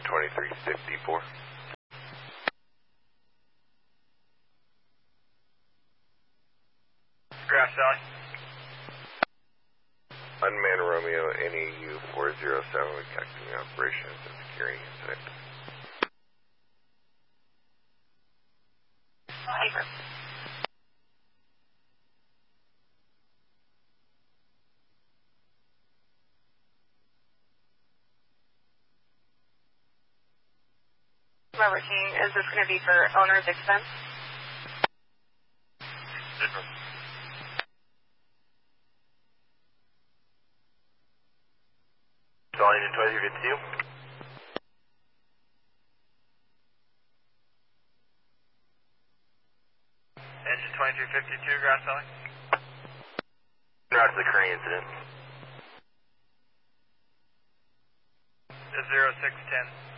2354. Grass Valley. Unmanned Romeo NEU 407 with continuing operations and securing incident. Over. Robert King, is this going to be for owner's expense? Calling in 2352. Engine 2352, Grass Valley. Roger the current incident. 0610.